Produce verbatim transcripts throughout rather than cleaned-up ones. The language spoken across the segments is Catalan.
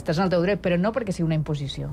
estàs en el teu dret, però no perquè sigui una imposició.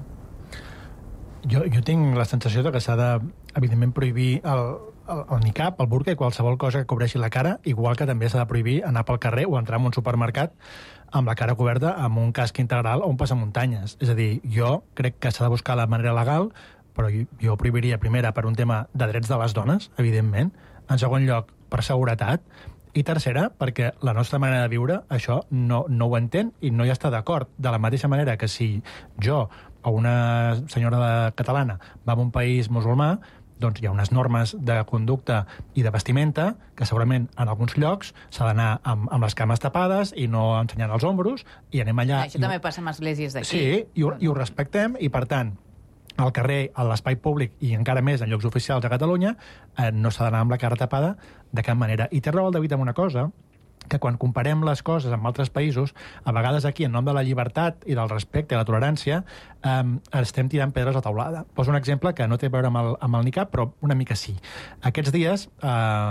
Jo, jo tinc la sensació de que s'ha de, evidentment, prohibir el, el, el niqab, el burca i qualsevol cosa que cobreixi la cara, igual que també s'ha de prohibir anar pel carrer o entrar en un supermercat amb la cara coberta amb un casc integral o un passamuntanyes. És a dir, jo crec que s'ha de buscar la manera legal, però jo, jo prohibiria, primera, per un tema de drets de les dones, evidentment, en segon lloc, per seguretat, i tercera, perquè la nostra manera de viure això no, no ho entén i no hi està d'acord. De la mateixa manera que si jo o una senyora de catalana va a un país musulmà, doncs hi ha unes normes de conducta i de vestimenta que segurament en alguns llocs s'ha d'anar amb, amb les cames tapades i no ensenyant els ombros, i anem allà... Això també ho... passa amb esglésies d'aquí. Sí, i ho, i ho respectem, i per tant, al carrer, a l'espai públic i encara més en llocs oficials a Catalunya, eh, no s'ha d'anar amb la cara tapada de cap manera. I té raó el David amb una cosa, que quan comparem les coses amb altres països, a vegades aquí, en nom de la llibertat i del respecte i la tolerància, eh, estem tirant pedres a taulada. Poso un exemple que no té a veure amb el, amb el niqab, però una mica sí. Aquests dies, eh,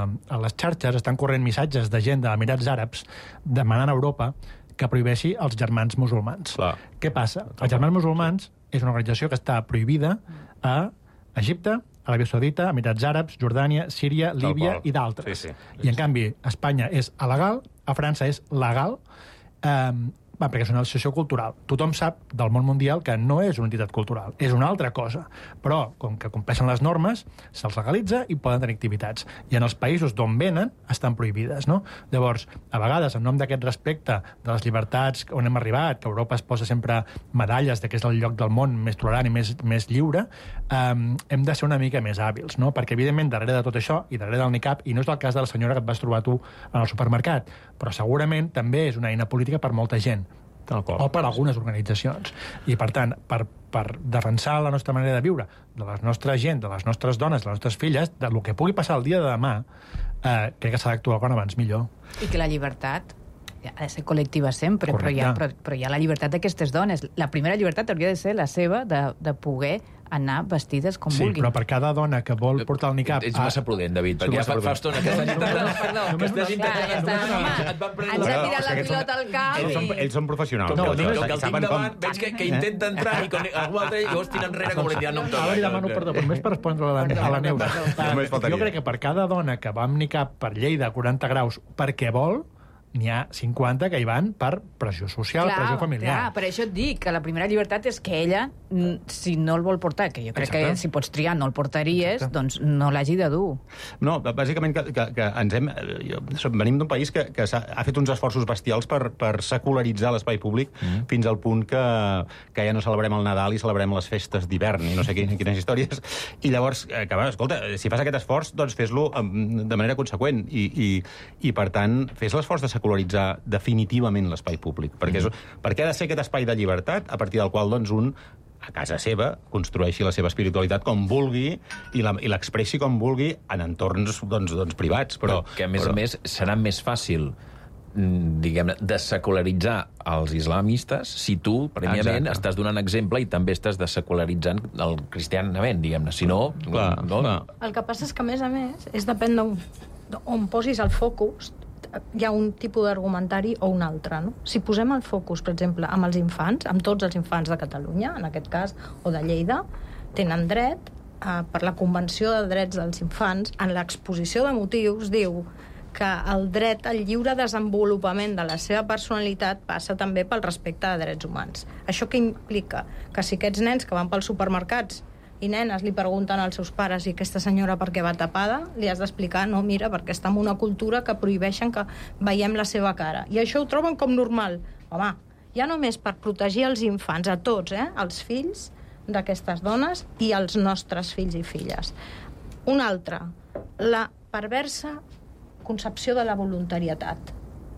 a les xarxes estan corrent missatges de gent d'Emirats Àrabs demanant a Europa que prohibeixi els germans musulmans. Clar. Què passa? Els germans musulmans és una organització que està prohibida a Egipte, Aràbia Saudita, Emirats Àrabs, Jordània, Síria, Líbia i d'altres. Sí, sí. I, en canvi, a Espanya és alegal, a França és legal, eh, va, perquè és una associació cultural. Tothom sap del món mundial que no és una entitat cultural, és una altra cosa. Però, com que compleixen les normes, se'ls legalitza i poden tenir activitats. I en els països d'on venen estan prohibides, no? Llavors, a vegades, en nom d'aquest respecte de les llibertats on hem arribat, que Europa es posa sempre medalles de que és el lloc del món més tolerant i més, més lliure, eh, hem de ser una mica més hàbils, no? Perquè, evidentment, darrere de tot això, i darrere del niqab, i no és el cas de la senyora que et vas trobar tu en el supermercat, però segurament també és una eina política per molta gent, o per algunes organitzacions. I, per tant, per, per defensar la nostra manera de viure, de la nostra gent, de les nostres dones, de les nostres filles, de lo que pugui passar el dia de demà, eh, crec que s'ha d'actuar quan abans millor. I que la llibertat ha de ser col·lectiva sempre, però hi, ha, però, però hi ha la llibertat d'aquestes dones. La primera llibertat hauria de ser la seva, de, de poder anar vestides com sí, vulguin. Sí, però per cada dona que vol portar el niqab... Ets massa prudent, David, perquè ja fa, fa estona que estàs intentant... Perdó, que estàs intentant... Ens ha tirat la pilota al cap. Ells són, ells són professionals. Com No, que, no, que el tinc davant, com... veig que, que intenta entrar i quan algú altre llavors tira enrere com ja no em toca. Ara li demano perdó, però només per respondre a la, a la Neus. Jo crec que per cada dona que va amb niqab per Lleida a quaranta graus perquè vol, n'hi ha cinquanta que hi van per pressió social, clar, pressió familiar. Clar, per això et dic que la primera llibertat és que ella, si no el vol portar, que jo crec Exacte. que si pots triar no el portaries, Exacte. doncs no l'hagi de dur. No, bàsicament que, que, que ens hem... Jo, venim d'un país que, que ha, ha fet uns esforços bestials per, per secularitzar l'espai públic mm. fins al punt que, que ja no celebrem el Nadal i celebrem les festes d'hivern i no sé quines, quines històries. I llavors, que, escolta, si fas aquest esforç, doncs fes-lo de manera conseqüent i, i, i per tant, fes l'esforç de secularitzar definitivament l'espai públic. Perquè, és, perquè ha de ser aquest espai de llibertat a partir del qual doncs, un a casa seva construeixi la seva espiritualitat com vulgui i l'expressi com vulgui en entorns doncs, doncs, privats. Però, que, a més però... a més, serà més fàcil diguem-ne, de secularitzar els islamistes si tu, prèviament, estàs donant exemple i també estàs desecularitzant el cristianament, diguem-ne. Si no... Clar, no... clar. El que passa és que, a més a més, és depèn d'on posis el focus, hi ha un tipus d'argumentari o un altre, no? Si posem el focus, per exemple, amb els infants, amb tots els infants de Catalunya, en aquest cas, o de Lleida, tenen dret, eh, per la Convenció de Drets dels Infants, en l'exposició de motius, diu que el dret al lliure desenvolupament de la seva personalitat passa també pel respecte de drets humans. Això què implica? Que si aquests nens que van pels supermercats i nenes li pregunten als seus pares i aquesta senyora per què va tapada, li has d'explicar, no, mira, perquè està en una cultura que prohibeixen que veiem la seva cara. I això ho troben com normal. Home, ja només per protegir els infants, a tots, eh, els fills d'aquestes dones i els nostres fills i filles. Un altre, la perversa concepció de la voluntarietat.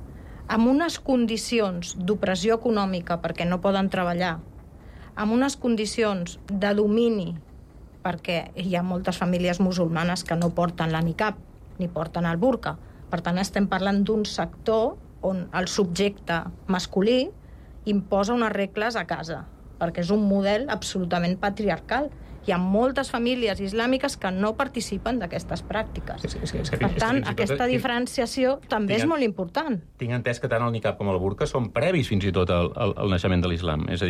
Amb unes condicions d'opressió econòmica perquè no poden treballar, amb unes condicions de domini perquè hi ha moltes famílies musulmanes que no porten la niqab ni porten el burca. Per tant, estem parlant d'un sector on el subjecte masculí imposa unes regles a casa, perquè és un model absolutament patriarcal. Hi ha moltes famílies islàmiques que no participen d'aquestes pràctiques. És, és, és, per tant, és, és, aquesta diferenciació també tinc, és molt important. Tinc entès que tant el niqab com el burca són previs fins i tot al, al, al naixement de l'islam. És a dir,